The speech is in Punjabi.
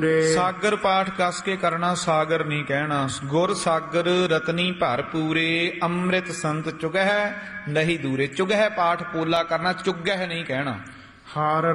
ਸਾਗਰ ਪਾਠ ਕਸ ਕੇ ਕਰਨਾ, ਸਾਗਰ ਨਹੀਂ ਕਹਿਣਾ। ਗੁਰ ਸਾਗਰ ਰਤਨੀ ਭਰ ਪੂਰੇ, ਅੰਮ੍ਰਿਤ ਸੰਤ ਚੁਗਹਿ ਨਹੀਂ ਦੂਰੇ। ਚੁਗਹਿ ਪਾਠ ਪੋਲਾ ਕਰਨਾ, ਚੁਗਹਿ ਨਹੀਂ ਕਹਿਣਾ। ਹਾਰ